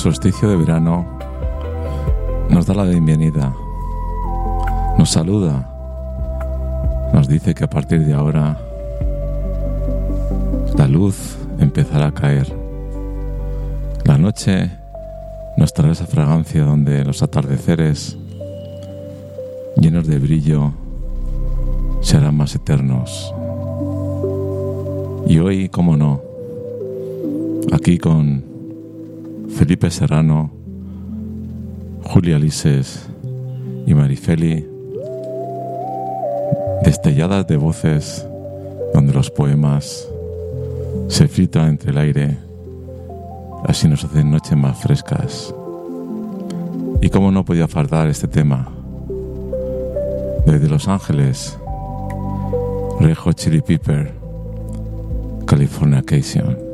solsticio de verano nos da la bienvenida, nos saluda, nos dice que a partir de ahora la luz empezará a caer. La noche nos traerá esa fragancia donde los atardeceres llenos de brillo serán más eternos. Y hoy, cómo no, aquí con Felipe Serrano, Julia Lises y Marifeli, destelladas de voces donde los poemas se filtran entre el aire, así nos hacen noches más frescas. Y cómo no podía faltar este tema, desde Los Ángeles, Red Hot Chili Pepper, Californication.